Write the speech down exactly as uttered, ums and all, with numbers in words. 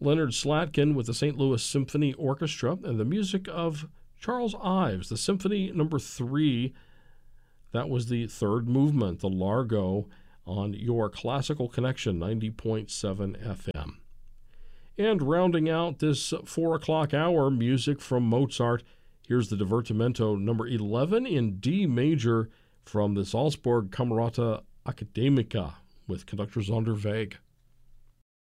Leonard Slatkin with the Saint Louis Symphony Orchestra, and the music of Charles Ives, the Symphony Number Three. That was the third movement, the Largo, on your Classical Connection, ninety point seven F M. And rounding out this four o'clock hour, music from Mozart. Here's the Divertimento number eleven in D major from the Salzburg Camerata Academica with conductor Zonderweg.